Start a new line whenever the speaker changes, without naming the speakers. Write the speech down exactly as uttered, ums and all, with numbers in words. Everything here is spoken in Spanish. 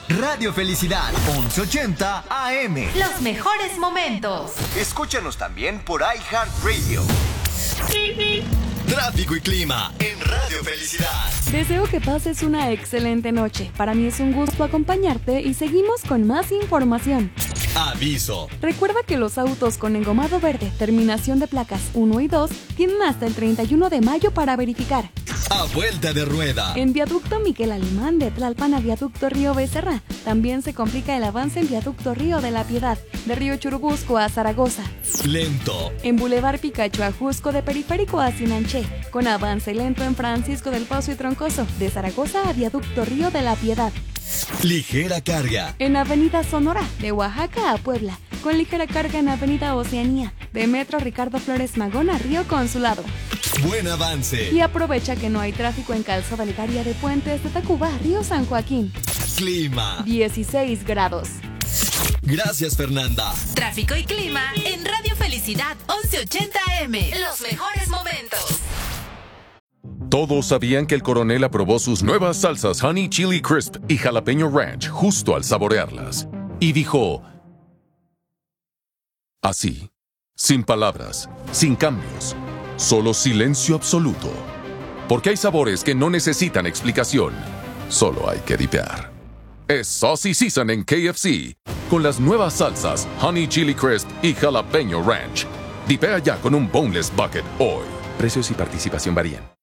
Radio Felicidad, once ochenta A M.
Los mejores momentos.
Escúchanos también por iHeartRadio. Tráfico y clima en Radio Felicidad.
Deseo que pases una excelente noche. Para mí es un gusto acompañarte y seguimos con más información.
Aviso.
Recuerda que los autos con engomado verde, terminación de placas uno y dos, tienen hasta el treinta y uno de mayo para verificar.
A vuelta de rueda.
En viaducto Miguel Alemán de Tlalpan a viaducto Río Becerra. También se complica el avance en viaducto Río de la Piedad, de Río Churubusco a Zaragoza.
Lento.
En Boulevard Picacho a Jusco de Periférico a Sinanché, con avance lento en Francisco del Pozo y Troncoso, de Zaragoza a viaducto Río de la Piedad.
Ligera carga.
En Avenida Sonora, de Oaxaca a Puebla, con ligera carga en Avenida Oceanía, de Metro Ricardo Flores Magón a Río Consulado.
Buen avance.
Y aprovecha que no hay tráfico en Calzada Legaria de Puentes de Tacuba, Río San Joaquín.
Clima.
dieciséis grados.
Gracias, Fernanda.
Tráfico y clima en Radio Felicidad, once ochenta A M. Los mejores momentos.
Todos sabían que el coronel aprobó sus nuevas salsas Honey Chili Crisp y Jalapeño Ranch justo al saborearlas. Y dijo... así, sin palabras, sin cambios, solo silencio absoluto. Porque hay sabores que no necesitan explicación, solo hay que dipear. Es Saucy Season en K F C, con las nuevas salsas Honey Chili Crisp y Jalapeño Ranch. Dipea ya con un Boneless Bucket hoy. Precios y participación varían.